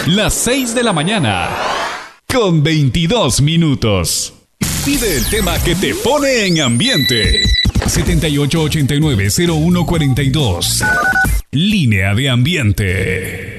Las 6 de la mañana, con 22 minutos. Pide el tema que te pone en ambiente. 7889-0142. Línea de ambiente.